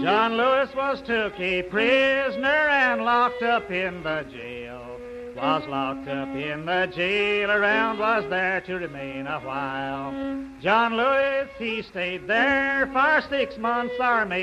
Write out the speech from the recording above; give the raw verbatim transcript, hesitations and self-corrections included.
John Lewis was took a prisoner and locked up in the jail. Was locked up in the jail, around was there to remain a while. John Lewis, he stayed there for six months or maybe